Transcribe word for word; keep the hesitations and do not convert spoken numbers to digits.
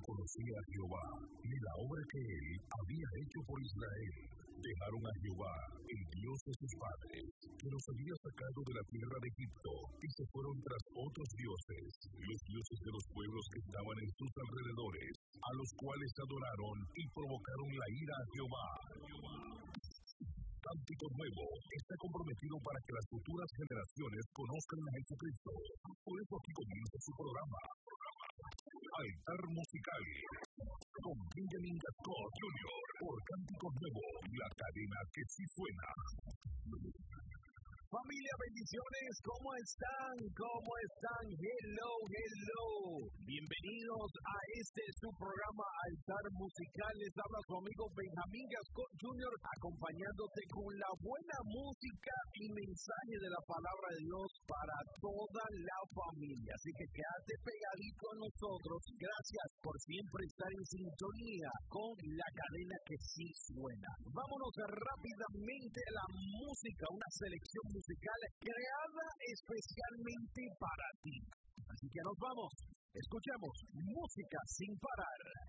conocía a Jehová, ni la obra que él había hecho por Israel. Dejaron a Jehová, el Dios de sus padres, que los había sacado de la tierra de Egipto, y se fueron tras otros dioses, los dioses de los pueblos que estaban en sus alrededores, a los cuales adoraron y provocaron la ira a Jehová. Cántico Nuevo está comprometido para que las futuras generaciones conozcan a Jesucristo. Por eso aquí comienza su programa, Altar Musical, con Benjamin Gascón junior, por Cántico Nuevo, la cadena que sí suena. Familia, bendiciones, ¿cómo están? ¿Cómo están? Hello, hello. Bienvenidos a este su programa Altar Musical. Les habla su amigo Benjamín Gascón junior, acompañándote con la buena música y mensaje de la palabra de Dios para toda la familia. Así que quédate pegadito a nosotros. Gracias por siempre estar en sintonía con la cadena que sí suena. Vámonos rápidamente a la música, una selección musical musical creada especialmente para ti. Así que nos vamos, escuchemos música sin parar.